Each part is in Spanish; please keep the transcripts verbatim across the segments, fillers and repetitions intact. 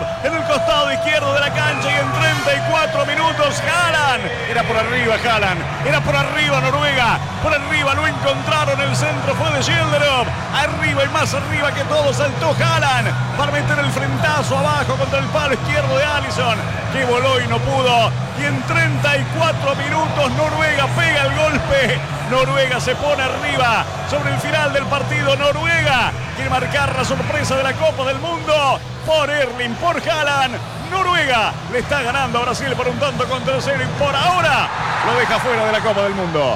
Schilderov en el costado izquierdo de la cancha y en treinta y cuatro minutos Haaland. Era por arriba Haaland, era por arriba Noruega, por arriba lo encontraron, el centro fue de Schilderov, arriba y más arriba que todo saltó Haaland para meter el frentazo abajo contra el palo izquierdo de Alisson, que voló y no pudo. Y en treinta y cuatro minutos Noruega pega el golpe. Noruega se pone arriba sobre el final del partido. Noruega quiere marcar la sorpresa de la Copa del Mundo por Erling, por Haaland. Noruega le está ganando a Brasil por un tanto contra cero y por ahora lo deja fuera de la Copa del Mundo.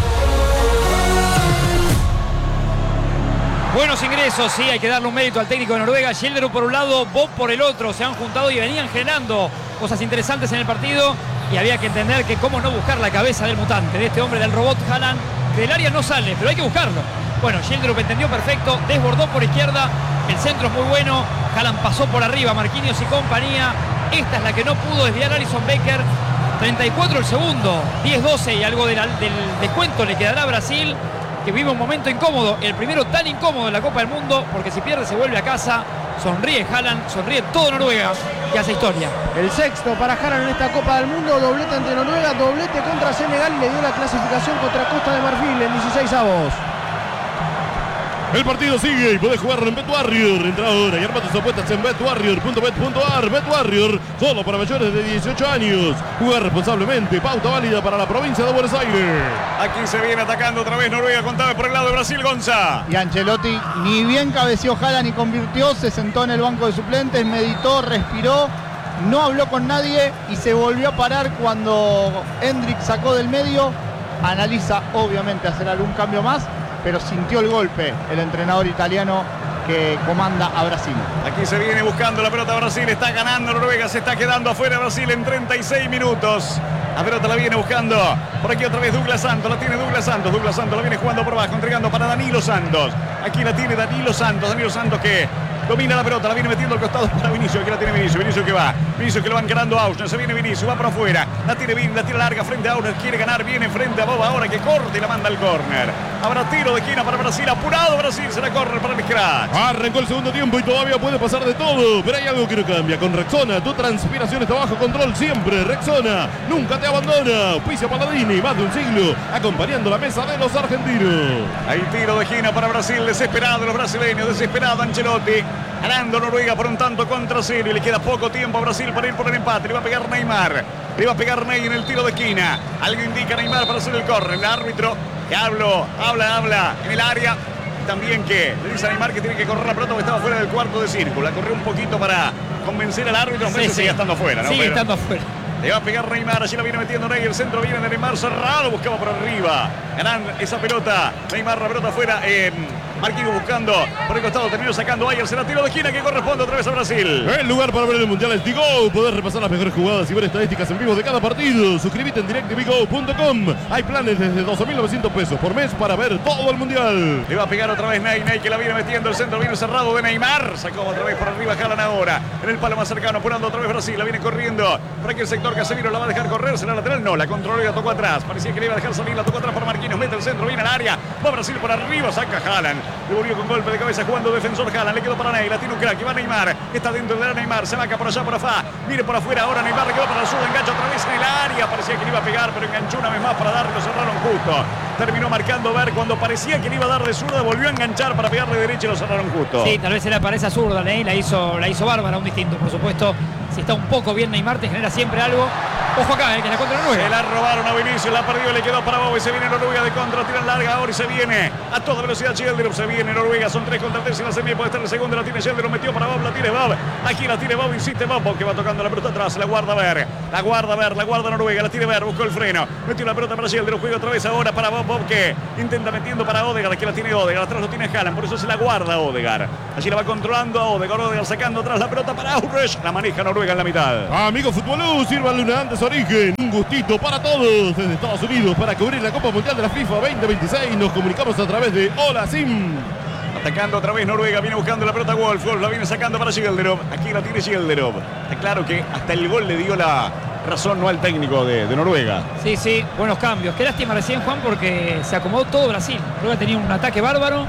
Buenos ingresos, sí, hay que darle un mérito al técnico de Noruega. Schilderud por un lado, Bob por el otro. Se han juntado y venían generando cosas interesantes en el partido. Y había que entender que cómo no buscar la cabeza del mutante, de este hombre, del robot Haaland. Del área no sale, pero hay que buscarlo. Bueno, Schilderud entendió perfecto, desbordó por izquierda. El centro es muy bueno. Haaland pasó por arriba, Marquinhos y compañía. Esta es la que no pudo desviar Alisson Becker. treinta y cuatro el segundo, diez doce y algo de la, del descuento le quedará a Brasil, que vive un momento incómodo, el primero tan incómodo en la Copa del Mundo, porque si pierde se vuelve a casa. Sonríe Haaland, sonríe todo Noruega y hace historia. El sexto para Haaland en esta Copa del Mundo, doblete ante Noruega, doblete contra Senegal y le dio la clasificación contra Costa de Marfil en dieciséis avos. El partido sigue y podés jugarlo en BetWarrior. Entra ahora y arma tus apuestas en bet warrior punto bet punto a r. BetWarrior, solo para mayores de dieciocho años. Jugar responsablemente, pauta válida para la provincia de Buenos Aires. Aquí se viene atacando otra vez Noruega, contame por el lado de Brasil, Gonza. Y Ancelotti ni bien cabeció Haaland y convirtió, se sentó en el banco de suplentes, meditó, respiró, no habló con nadie y se volvió a parar cuando Hendrik sacó del medio. Analiza obviamente hacer algún cambio más, pero sintió el golpe el entrenador italiano que comanda a Brasil. Aquí se viene buscando la pelota Brasil, está ganando Noruega, se está quedando afuera Brasil en treinta y seis minutos. La pelota la viene buscando por aquí otra vez Douglas Santos, la tiene Douglas Santos, Douglas Santos la viene jugando por abajo, entregando para Danilo Santos. Aquí la tiene Danilo Santos, Danilo Santos que domina la pelota, la viene metiendo al costado para Vinicius. Aquí la tiene Vinicius, Vinicius que va, Vinicius que lo va encarando a Ausner, se viene Vinicius, va por afuera, la tiene Vin, la tira larga frente a Ausner, quiere ganar, viene frente a Bob ahora que corta y la manda al córner. Habrá tiro de esquina para Brasil, apurado Brasil, será córner para el scratch. Arrancó el segundo tiempo y todavía puede pasar de todo, pero hay algo que no cambia. Con Rexona, tu transpiración está bajo control siempre. Rexona, nunca te abandona. Auspicia Palladini, más de un siglo, acompañando la mesa de los argentinos. Hay tiro de esquina para Brasil, desesperado los brasileños, desesperado Ancelotti. Ganando Noruega por un tanto contra cero y le queda poco tiempo a Brasil para ir por el empate. Le va a pegar Neymar, le va a pegar Ney en el tiro de esquina. Algo indica Neymar para hacer el córner. El árbitro que hablo, habla, habla en el área. También que le dice a Neymar que tiene que correr la pelota porque estaba fuera del cuarto de círculo. La corrió un poquito para convencer al árbitro, sí, sí. Sigue estando afuera, ¿no? Sigue Pero estando afuera. le va a pegar Neymar, allí la viene metiendo Ney, el centro viene de Neymar cerrado, buscaba por arriba. Ganan esa pelota, Neymar la pelota afuera. Eh, Marquinhos buscando por el costado, terminó sacando Ayer, será tiro de esquina que corresponde otra vez a Brasil. El lugar para ver el Mundial es Digo. Podés repasar las mejores jugadas y ver estadísticas en vivo de cada partido. Suscríbete en direct bigo punto com. Hay planes desde doce mil novecientos pesos por mes para ver todo el Mundial. Le va a pegar otra vez Ney, Ney que la viene metiendo, el centro viene cerrado de Neymar. Sacó otra vez por arriba Haaland ahora. En el palo más cercano, apurando otra vez Brasil, la viene corriendo. Por aquí el sector Casemiro la va a dejar correr, será lateral, no, la controló y la tocó atrás. Parecía que le iba a dejar salir, la tocó atrás por Marquinhos, mete el centro, viene al área. Va Brasil por arriba, saca Haaland. Devolvió con golpe de cabeza jugando defensor Haaland, le quedó para Ney, la tiene un crack, y va Neymar, está dentro de la Neymar, se vaca por allá, por allá, mire por afuera, ahora Neymar le quedó para el sur, engancha otra vez en el área, parecía que le iba a pegar, pero enganchó una vez más para darle, lo cerraron justo, terminó marcando Ver, cuando parecía que le iba a dar de zurda, volvió a enganchar para pegarle de derecha y lo cerraron justo. Sí, tal vez era para esa zurda, Ney, la hizo, la hizo bárbara, un distinto, por supuesto, si está un poco bien Neymar te genera siempre algo. Ojo acá, eh, que la contra Noruega. Se la robaron a Vinicius, la perdió, le quedó para Bob y se viene Noruega de contra, tiran larga ahora y se viene a toda velocidad Schilderov, se viene Noruega, son tres contra tres en la semi, puede estar el segundo, la tiene Schilderov, metió para Bob, la tiene Bob, aquí la tiene Bob, insiste Bob, que va tocando la pelota atrás, la guarda Ver, la guarda Ver, la guarda Noruega, la tiene Ver, buscó el freno, metió la pelota para Schilderov, juega otra vez ahora para Bob, Bob que intenta metiendo para Odegaard, aquí la tiene Odegaard, atrás lo tiene Haaland, por eso se la guarda Odegaard, allí la va controlando a Odegaard, Odegaard sacando atrás la pelota para Ulrich, la maneja Noruega en la mitad. Amigos futbolú, sírvanle una antes origen, un gustito para todos desde Estados Unidos para cubrir la Copa Mundial de la FIFA veinte veintiséis. Nos comunicamos a través de Hola Sim. Atacando otra vez Noruega, viene buscando la pelota Wolf, Wolf la viene sacando para Schilderov, aquí la tiene Schilderov. Está claro que hasta el gol le dio la razón no al técnico de, de Noruega. Sí, sí, buenos cambios. Qué lástima recién, Juan, porque se acomodó todo Brasil. Noruega tenía un ataque bárbaro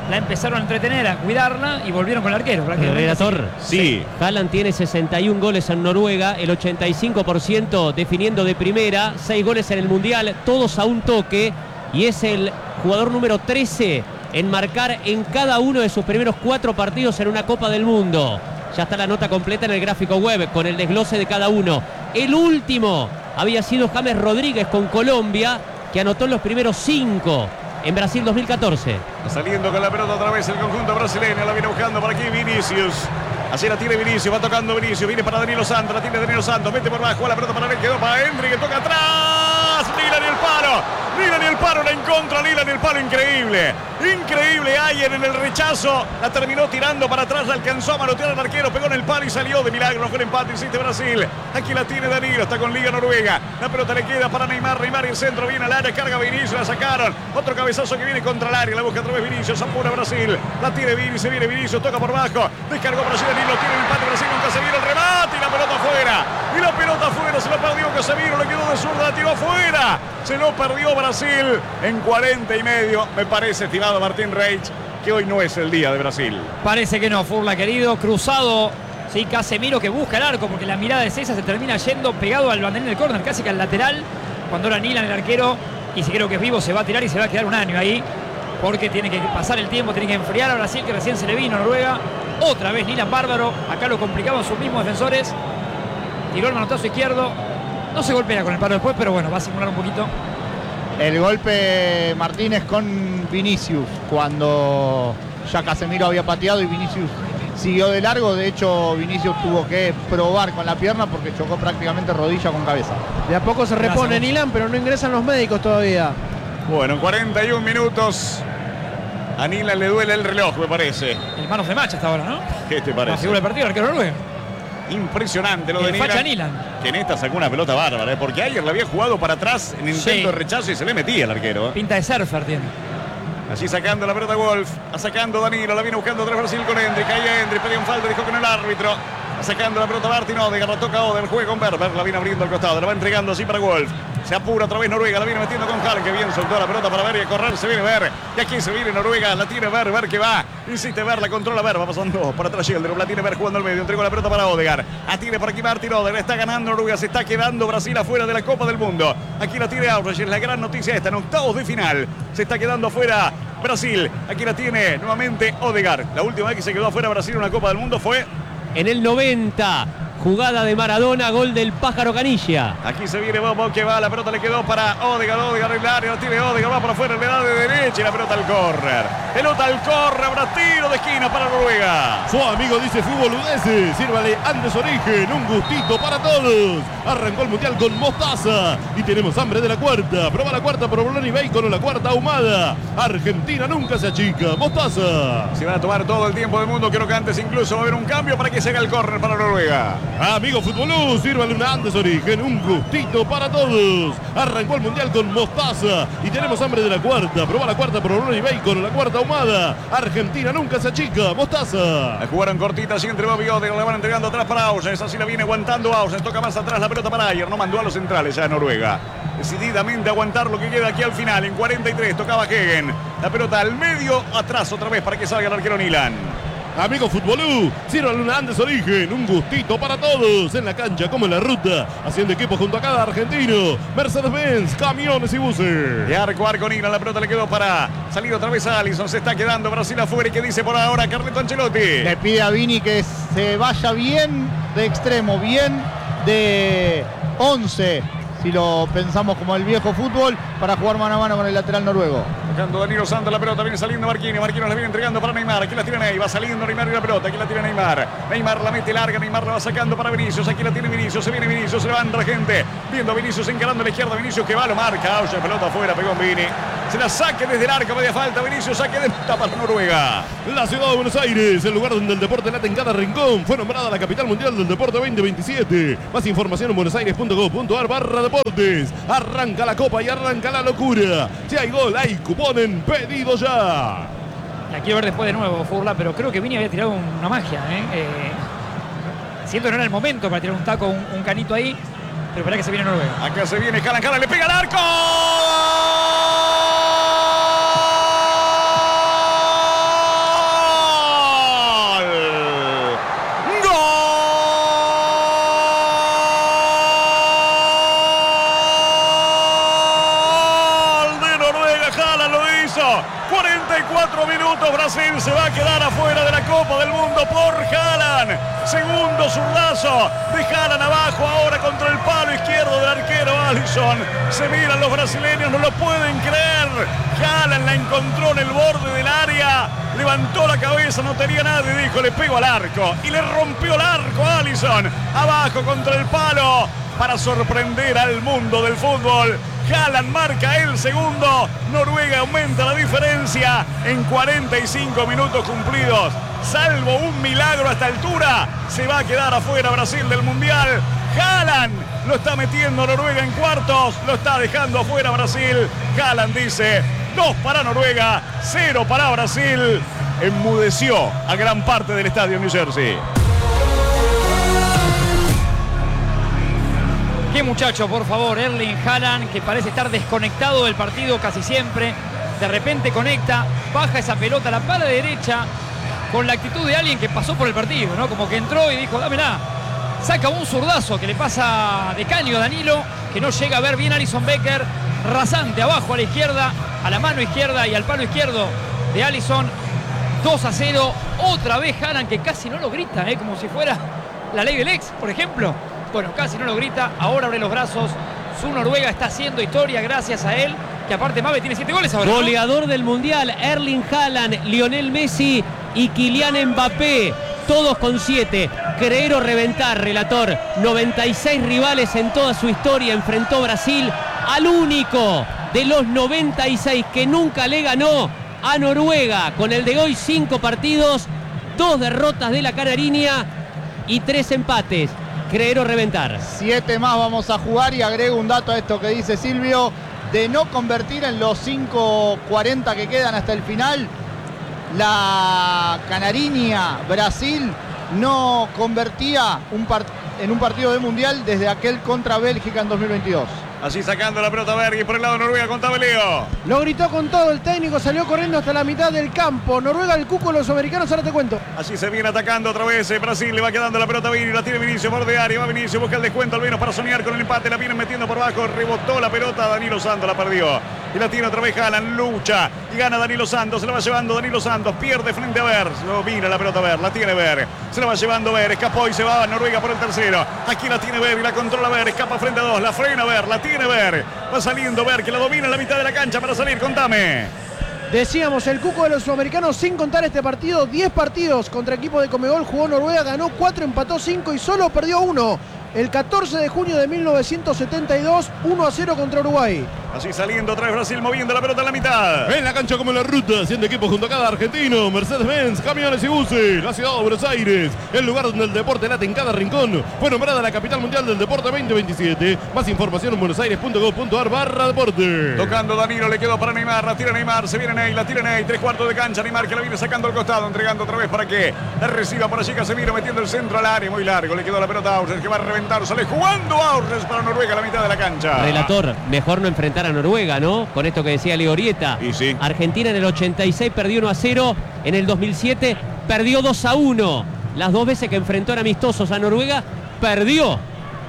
la empezaron a entretener, a cuidarla y volvieron con el arquero. Relator, sí. Haaland tiene sesenta y un goles en Noruega, el ochenta y cinco por ciento definiendo de primera, seis goles en el Mundial, todos a un toque, y es el jugador número trece en marcar en cada uno de sus primeros cuatro partidos en una Copa del Mundo. Ya está la nota completa en el gráfico web con el desglose de cada uno. El último había sido James Rodríguez con Colombia, que anotó en los primeros cinco en Brasil dos mil catorce. Saliendo con la pelota otra vez el conjunto brasileño, la viene buscando por aquí Vinicius. Así la tiene Vinicius, va tocando Vinicius, viene para Danilo Santos, la tiene Danilo Santos, mete por abajo, la pelota para él, quedó para Henry, que toca atrás, Lilan y el palo, Lilan y el palo, la en contra, Lilan y el palo, increíble, increíble, Ayer en el rechazo, la terminó tirando para atrás, la alcanzó a manotear al arquero, pegó en el palo y salió de milagro, con empate, insiste Brasil, aquí la tiene Danilo, está con Liga Noruega, la pelota le queda para Neymar, Neymar y el centro, viene al área, carga Vinicius, la sacaron, otro cabezazo que viene contra el área, la busca otra vez Vinicius, apura Brasil, la tiene Vinicius, se viene Vinicius, toca por abajo, descargó Brasil, Danilo tiene el empate, Brasil con Casemiro, el remate y la pelota afuera, y la pelota afuera, se lo perdió Casemiro, le quedó de zurda, la tiró afuera, se lo perdió Brasil en cuarenta y medio, me parece, estimado Martín Reich, que hoy no es el día de Brasil. Parece que no, Furla querido, cruzado, sí, Casemiro que busca el arco, porque la mirada de César se termina yendo pegado al banderín del córner, casi que al lateral, cuando era Nilan el arquero, y si creo que es vivo se va a tirar y se va a quedar un año ahí, porque tiene que pasar el tiempo, tiene que enfriar a Brasil, que recién se le vino a Noruega. Otra vez Nilan bárbaro, acá lo complicaban sus mismos defensores, tiró el manotazo izquierdo, no se golpea con el palo después, pero bueno, va a simular un poquito. El golpe Martínez con Vinicius, cuando ya Casemiro había pateado y Vinicius siguió de largo. De hecho, Vinicius tuvo que probar con la pierna porque chocó prácticamente rodilla con cabeza. De a poco se repone Gracias. Nilan, pero no ingresan los médicos todavía. Bueno, en cuarenta y un minutos a Nilan le duele el reloj, me parece. El manos de match hasta ahora, ¿no? ¿Qué te La parece? figura del partido, el arquero noruego. Impresionante lo de El facha Nilan, Nilan. que en esta sacó una pelota bárbara, ¿eh? Porque ayer le había jugado para atrás en intento Sí. de rechazo y se le metía el arquero. ¿eh? Pinta de surfer tiene. Allí sacando la pelota Wolf, sacando Danilo, la viene buscando otra Brasil con Hendrik, ahí Hendrik, pedía un falta, dijo con el árbitro. Sacando la pelota Martin Odegaard, la toca Odegaard, juega con Berber, la viene abriendo al costado, la va entregando así para Wolf. Se apura otra vez Noruega, la viene metiendo con Haaland, que bien soltó la pelota para Ver y a correr, se viene Ver. Y aquí se viene Noruega, la tiene Ver, Ver que va, insiste Ver, la controla Ver, va pasando por atrás Schilderup, la tiene Ver jugando al medio, entregó la pelota para Odegaard. La tiene por aquí Martin Odegaard, está ganando Noruega, se está quedando Brasil afuera de la Copa del Mundo. Aquí la tiene Aurich, es la gran noticia esta, en octavos de final. Se está quedando afuera Brasil, aquí la tiene nuevamente Odegaard. La última vez que se quedó afuera Brasil en una Copa del Mundo fue En el noventa, jugada de Maradona, gol del Pájaro Canilla. Aquí se viene Bobo que va, la pelota le quedó para Odegaard, Odegaard en el área, la tiene Odegaard, va por afuera, le da de derecha y la pelota al córner. Pelota al córner, habrá tiro de esquina para Noruega. Su amigo dice fútbol udese, sírvale Andes Origen, un gustito para todos. Arrancó el mundial con mostaza y tenemos hambre de la cuarta. Proba la cuarta provolone y bacon o la cuarta ahumada. Argentina nunca se achica, mostaza. Se van a tomar todo el tiempo del mundo, creo que antes incluso va a haber un cambio para que se haga el córner para Noruega. Amigo futbolú, sírvale una Andes Origen, un gustito para todos. Arrancó el mundial con mostaza y tenemos hambre de la cuarta. Proba la cuarta provolone y bacon o la cuarta ahumada. Argentina nunca se achica, mostaza. La jugaron cortita así entre Bobby y Odegaard, la van entregando atrás para Ausens, así la viene aguantando Ausens, toca más atrás la pelota para Ayer, no mandó a los centrales ya Noruega. Decididamente aguantar lo que queda aquí al final, en cuarenta y tres tocaba Hegen. La pelota al medio, atrás otra vez para que salga el arquero Nilan. Amigo futbolú, sírvale una Andes Origen, un gustito para todos. En la cancha como en la ruta, haciendo equipo junto a cada argentino. Mercedes-Benz, camiones y buses. De arco a arco Nilan, la pelota le quedó para salir otra vez a Alisson, se está quedando Brasil afuera y que dice por ahora Carleto Ancelotti. Le pide a Vini que se vaya bien de extremo, bien de once, si lo pensamos como el viejo fútbol, para jugar mano a mano con el lateral noruego. Tocando Danilo Santos la pelota, viene saliendo Marquinhos, Marquinhos la viene entregando para Neymar, aquí la tiene Neymar, va saliendo Neymar y la pelota, aquí la tiene Neymar, Neymar la mete larga, Neymar la va sacando para Vinicius, aquí la tiene Vinicius, se viene Vinicius, se levanta la gente, viendo a Vinicius encarando a la izquierda, Vinicius que va, lo marca, Auge, pelota afuera, pegó en Vini, se la saque desde el arco, media falta, Vinicius, saque de meta para Noruega. La ciudad de Buenos Aires, el lugar donde el deporte late en cada rincón, fue nombrada la capital mundial del deporte veinte veintisiete. Más información en buenosaires punto gov punto ar barra deportes. Arranca la copa y arranca la locura. Si hay gol, hay cupón en pedido ya. La quiero ver después de nuevo, Furla, pero creo que Vini había tirado una magia. ¿eh? Eh, siento que no era el momento para tirar un taco, un, un canito ahí, pero espera que se viene Noruega. Acá se viene Haaland, Haaland le pega al arco. cuarenta y cuatro minutos. Brasil se va a quedar afuera de la Copa del Mundo por Haaland. Segundo zurdazo de Haaland abajo ahora contra el palo izquierdo del arquero Alisson. Se miran los brasileños, no lo pueden creer. Haaland la encontró en el borde del área. Levantó la cabeza, no tenía nadie, dijo, le pego al arco. Y le rompió el arco a Alisson. Abajo contra el palo. Para sorprender al mundo del fútbol, Haaland marca el segundo. Noruega aumenta la diferencia en cuarenta y cinco minutos cumplidos. Salvo un milagro a esta altura, se va a quedar afuera Brasil del Mundial. Haaland lo está metiendo Noruega en cuartos, lo está dejando afuera Brasil. Haaland dice, dos para Noruega, cero para Brasil. Enmudeció a gran parte del estadio New Jersey. Qué muchacho, por favor, Erling Haaland, que parece estar desconectado del partido casi siempre. De repente conecta, baja esa pelota a la pala derecha con la actitud de alguien que pasó por el partido, ¿no? Como que entró y dijo, dámela. Saca un zurdazo que le pasa de caño a Danilo, que no llega a ver bien a Alisson Becker. Rasante abajo a la izquierda, a la mano izquierda y al palo izquierdo de Alisson. dos a cero. Otra vez Haaland, que casi no lo grita, ¿eh? Como si fuera la ley del ex, por ejemplo. Bueno, casi no lo grita, ahora abre los brazos. Su Noruega está haciendo historia gracias a él, que aparte Mabe tiene siete goles ahora, ¿no? Goleador del Mundial, Erling Haaland, Lionel Messi y Kylian Mbappé, todos con siete. Creer o reventar, relator. noventa y seis rivales en toda su historia enfrentó Brasil al único de los noventa y seis que nunca le ganó a Noruega. Con el de hoy, cinco partidos, dos derrotas de la Canariña y tres empates. Creer o reventar. Siete más vamos a jugar y agrego un dato a esto que dice Silvio, de no convertir en los cinco cuarenta que quedan hasta el final. La Canariña, Brasil, no convertía un part- en un partido de Mundial desde aquel contra Bélgica en dos mil veintidós. Así sacando la pelota Bergui por el lado de Noruega con Tabeleo. Lo gritó con todo el técnico, salió corriendo hasta la mitad del campo. Noruega, el cuco, los americanos, ahora te cuento. Así se viene atacando otra vez. eh, Brasil le va quedando la pelota a Vini, la tiene Vinicio por de área. Va Vinicio, busca el descuento al menos para soñar con el empate. La viene metiendo por abajo, rebotó la pelota. Danilo Santos la perdió. Y la tiene otra vez Haaland, lucha y gana Danilo Santos. Se la va llevando Danilo Santos, pierde frente a Ver. Lo mira la pelota Ver, la tiene Ver. Se la va llevando Ver, escapó y se va a Noruega por el tercero. Aquí la tiene Ver y la controla Ver. Escapa frente a dos, la frena Ver, la tiene Ver. Va saliendo Ver, que la domina en la mitad de la cancha para salir. Contame. Decíamos, el cuco de los sudamericanos, sin contar este partido, diez partidos contra equipos de Conmebol, jugó Noruega, ganó cuatro, empató cinco y solo perdió uno. El catorce de junio de mil novecientos setenta y dos, uno a cero contra Uruguay. Así saliendo otra vez Brasil, moviendo la pelota en la mitad. En la cancha como en la ruta, haciendo equipo junto a cada argentino. Mercedes-Benz, camiones y buses. La ciudad de Buenos Aires, el lugar donde el deporte late en cada rincón. Fue nombrada la capital mundial del deporte veinte veintisiete. Más información en buenosaires.gov.ar barra deporte. Tocando Danilo, le quedó para Neymar, la tira Neymar, se viene Ney, la tira Ney, tres cuartos de cancha, Neymar que la viene sacando al costado, entregando otra vez para que la reciba por allí Casemiro, metiendo el centro al área, muy largo, le quedó la pelota a Aurres, que va a reventar, sale jugando Aurres para Noruega a la mitad de la cancha. Relator, mejor no enfrentar a Noruega, ¿no? Con esto que decía Leo Orieta. Y sí. Argentina en el ochenta y seis perdió uno a cero, en el dos mil siete perdió dos a uno. Las dos veces que enfrentó en amistosos a Noruega, perdió.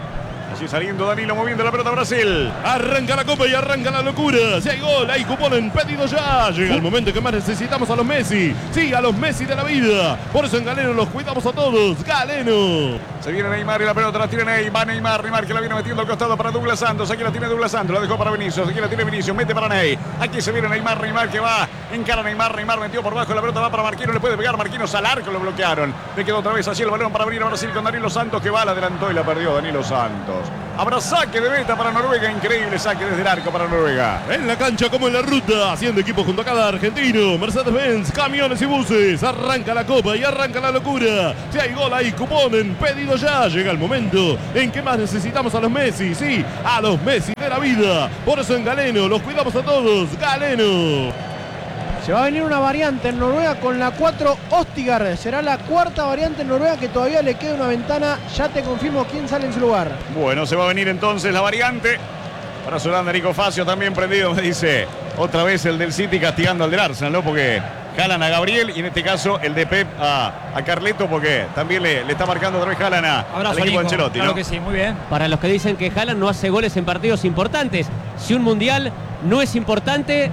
Así saliendo Danilo, moviendo la pelota a Brasil. Arranca la copa y arranca la locura. Si hay gol, hay cupón en pedido ya. Llega el momento que más necesitamos a los Messi. Sí, a los Messi de la vida. Por eso en Galeno los cuidamos a todos. Galeno. Se viene Neymar y la pelota la tiene Ney. Va Neymar, Neymar que la viene metiendo al costado para Douglas Santos. Aquí la tiene Douglas Santos, la dejó para Vinicius. Aquí la tiene Vinicius, mete para Ney. Aquí se viene Neymar, Neymar que va. Encara Neymar, Neymar metió por bajo. La pelota va para Marquinhos, le puede pegar Marquinhos al arco, lo bloquearon. Le quedó otra vez así el balón para venir a Brasil con Danilo Santos que va, la adelantó y la perdió Danilo Santos. Habrá saque de meta para Noruega, increíble saque desde el arco para Noruega. En la cancha como en la ruta, haciendo equipo junto a cada argentino. Mercedes-Benz, camiones y buses. Arranca la copa y arranca la locura. Si hay gol, hay cupón en pedido ya. Llega el momento en que más necesitamos a los Messi. Sí, a los Messi de la vida. Por eso en Galeno los cuidamos a todos. Galeno. Se va a venir una variante en Noruega con la cuatro Ostigar. Será la cuarta variante en Noruega que todavía le queda una ventana. Ya te confirmo quién sale en su lugar. Bueno, se va a venir entonces la variante. Para Solanda, Nico Facio también prendido, me dice. Otra vez el del City castigando al del Arsenal, ¿no? Porque jalan a Gabriel y en este caso el de Pep a, a Carleto porque también le, le está marcando otra vez jalan a, Abrazo, al equipo Nico. Ancelotti, Claro ¿no? que sí, muy bien. Para los que dicen que Haaland no hace goles en partidos importantes, si un mundial no es importante,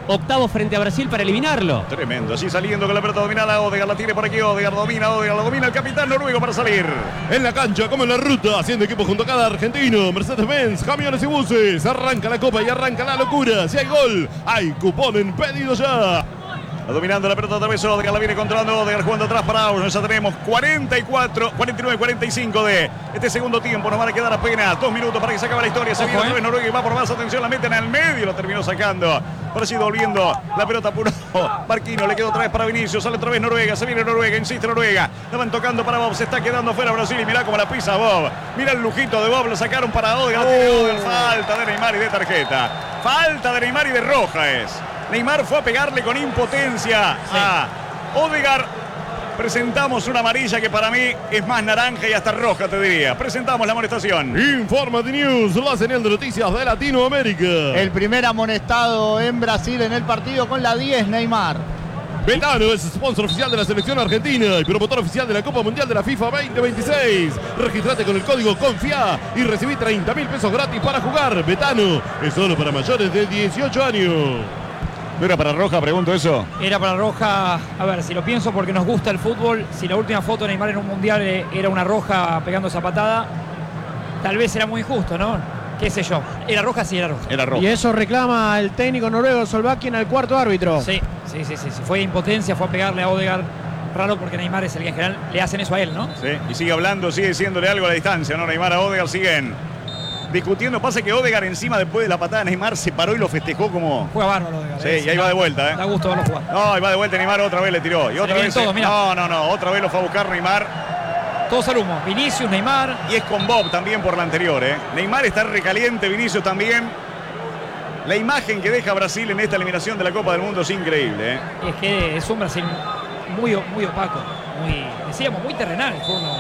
octavo frente a Brasil para eliminarlo. Tremendo, así saliendo con la pelota dominada. Odegaard la tiene por aquí, Odegaard domina, Odegaard la domina el capitán noruego para salir. En la cancha, como en la ruta, haciendo equipo junto a cada argentino. Mercedes-Benz, camiones y buses. Arranca la copa y arranca la locura. Si hay gol, hay cupón en pedido ya. Dominando la pelota otra vez Odegaard, la viene controlando Odegaard jugando atrás para Auschwitz. Ya tenemos cuarenta y cuatro, cuarenta y nueve, cuarenta y cinco de este segundo tiempo. Nos van a quedar apenas dos minutos para que se acabe la historia. Se viene otra vez Noruega y va por más. Atención, la meten al medio, lo terminó sacando. Ahora sí volviendo la pelota apuró. Marquino le quedó otra vez para Vinicius. Sale otra vez Noruega, se viene Noruega, insiste Noruega. La van tocando para Bob, se está quedando fuera Brasil y mirá cómo la pisa Bob. Mira el lujito de Bob, lo sacaron para Odegaard. Oh. Odegaard. Falta de Neymar y de tarjeta. Falta de Neymar y de roja es. Neymar fue a pegarle con impotencia sí. a Odegaard. Presentamos una amarilla que para mí es más naranja y hasta roja, te diría. Presentamos la amonestación. Informa de News, la señal de noticias de Latinoamérica. El primer amonestado en Brasil en el partido con la diez, Neymar. Betano es sponsor oficial de la selección argentina y promotor oficial de la Copa Mundial de la FIFA veinte veintiséis. Registrate con el código CONFIA y recibí treinta mil pesos gratis para jugar. Betano es solo para mayores de dieciocho años. ¿No era para roja, pregunto eso? Era para roja, a ver, si lo pienso porque nos gusta el fútbol, si la última foto de Neymar en un mundial era una roja pegando esa patada, tal vez era muy injusto, ¿no? Qué sé yo. Era roja, sí, era roja. Era roja. Y eso reclama el técnico noruego Solbakken al cuarto árbitro. Sí, sí, sí, sí, sí. Fue impotencia, fue a pegarle a Odegaard. Raro porque Neymar es el que en general le hacen eso a él, ¿no? Sí, y sigue hablando, sigue diciéndole algo a la distancia, ¿no? Neymar a Odegaard siguen discutiendo. Pasa que Odegaard encima después de la patada de Neymar se paró y lo festejó como... Juega bárbaro Odegaard. Sí, y ahí va de vuelta, ¿eh? Da gusto verlo jugar. No, ahí va de vuelta Neymar, otra vez le tiró. Y se otra vez... todo, se... No, no, no, otra vez lo fue a buscar Neymar. Todos al humo. Vinicius, Neymar. Y es con Bob también por la anterior, ¿eh? Neymar está recaliente, Vinicius también. La imagen que deja Brasil en esta eliminación de la Copa del Mundo es increíble, ¿eh? Es que es un Brasil muy, muy opaco. Muy, decíamos, muy terrenal el fútbol.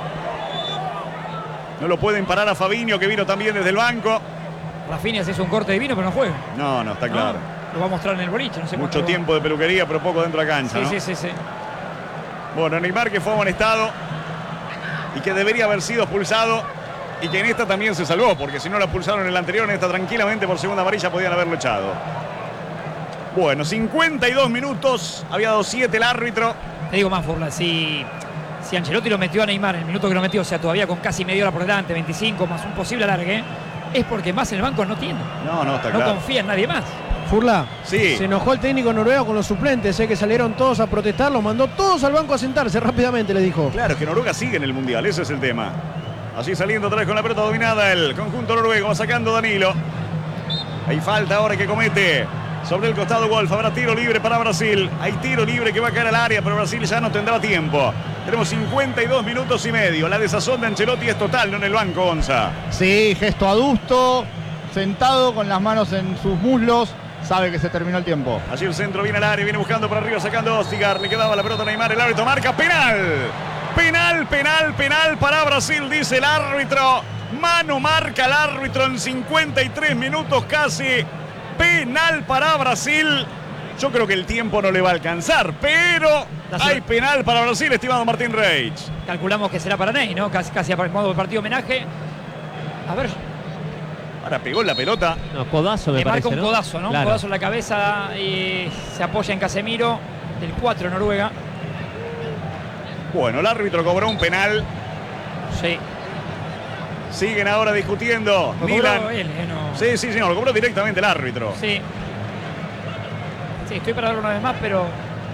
No lo pueden parar a Fabinho, que vino también desde el banco. Rafinha se hizo un corte de vino, pero no juega. No, no, está claro. No, lo va a mostrar en el boliche. No sé Mucho tiempo de peluquería, pero poco dentro de la cancha, sí, ¿no? Sí, sí, sí. Bueno, Neymar que fue amonestado y que debería haber sido expulsado y que en esta también se salvó, porque si no lo expulsaron en el anterior, en esta tranquilamente por segunda amarilla podían haberlo echado. Bueno, cincuenta y dos minutos, había dado siete el árbitro. Te digo más, Furla, si, si Ancelotti lo metió a Neymar en el minuto que lo metió, o sea, todavía con casi media hora por delante, veinticinco más un posible alargue, es porque más en el banco no tiene. No, no, está no claro. No confía en nadie más. Furla, sí. Se enojó el técnico noruego con los suplentes, ¿eh? Que salieron todos a protestar, los mandó todos al banco a sentarse rápidamente, le dijo. Claro, es que Noruega sigue en el Mundial, ese es el tema. Así saliendo otra vez con la pelota dominada el conjunto noruego, va sacando Danilo. Hay falta ahora que comete sobre el costado Wolf. Habrá tiro libre para Brasil. Hay tiro libre que va a caer al área, pero Brasil ya no tendrá tiempo. Tenemos cincuenta y dos minutos y medio. La desazón de Ancelotti es total, no en el banco, Gonza. Sí, gesto adusto, sentado con las manos en sus muslos. Sabe que se terminó el tiempo. Allí el centro viene al área, viene buscando por arriba, sacando a Odegaard. Le quedaba la pelota a Neymar, el árbitro marca penal. Penal, penal, penal para Brasil, dice el árbitro. Mano marca el árbitro en cincuenta y tres minutos casi. Penal para Brasil. Yo creo que el tiempo no le va a alcanzar, pero hay penal para Brasil, estimado Martín Reich. Calculamos que será para Ney, ¿no? Casi, casi a modo de partido homenaje. A ver. Ahora pegó la pelota. No, codazo me Le parece, marca un ¿no? codazo, ¿no? Claro. Un codazo en la cabeza y se apoya en Casemiro, del cuatro de Noruega. Bueno, el árbitro cobró un penal. Sí. Siguen ahora discutiendo. Lo Milan. cobró él, ¿eh? No. Sí, sí, sí, no, lo cobró directamente el árbitro. Sí. Sí, estoy para verlo una vez más, pero...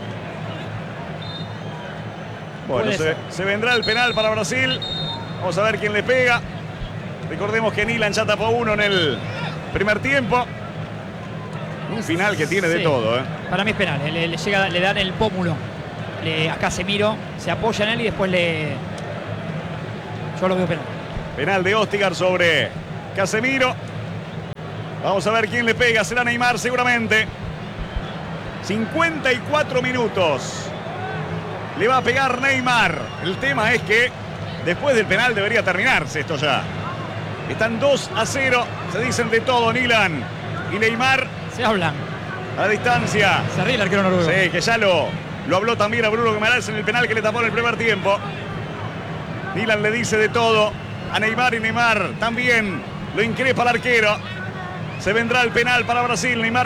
Bueno, se, se vendrá el penal para Brasil. Vamos a ver quién le pega. Recordemos que Nilan ya tapó uno en el primer tiempo. Un final que tiene de sí. todo, ¿eh? Para mí es penal. Le, le, llega, le dan el pómulo le, a Casemiro, se apoya en él y después le... Yo lo veo penal. Penal de Odegaard sobre Casemiro. Vamos a ver quién le pega. Será Neymar seguramente. cincuenta y cuatro minutos. Le va a pegar Neymar. El tema es que después del penal debería terminarse esto ya. Están dos a cero. Se dicen de todo Nilan y Neymar. Se hablan. A la distancia. Se ríe el arquero noruego. Sí, que ya lo, lo habló también a Bruno Guimaraes en el penal que le tapó en el primer tiempo. Nilan le dice de todo a Neymar y Neymar también lo increpa al arquero. Se vendrá el penal para Brasil. Neymar